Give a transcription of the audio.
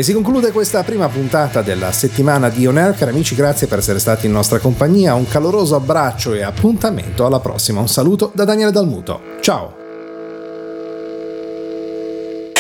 si conclude questa prima puntata della settimana di On Air. Cari amici, grazie per essere stati in nostra compagnia, un caloroso abbraccio e appuntamento alla prossima. Un saluto da Daniele Dalmuto, ciao!